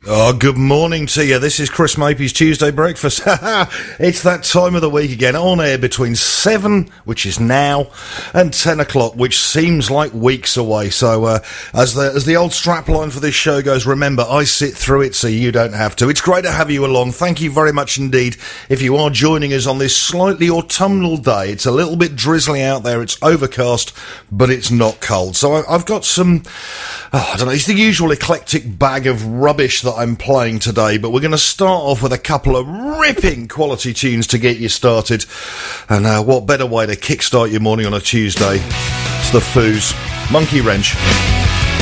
Oh, good morning to you. This is Chris Mapey's Tuesday Breakfast. It's that time of the week again, on air between 7, which is now, and 10 o'clock, which seems like weeks away. So, as the old strapline for this show goes, remember, I sit through it so you don't have to. It's great to have you along. Thank you very much indeed. If you are joining us on this slightly autumnal day, it's a little bit drizzly out there. It's overcast, but it's not cold. So I've got some, I don't know, it's the usual eclectic bag of rubbish that I'm playing today, but we're going to start off with a couple of ripping quality tunes to get you started. And what better way to kickstart your morning on a Tuesday? It's the Foos, Monkey Wrench.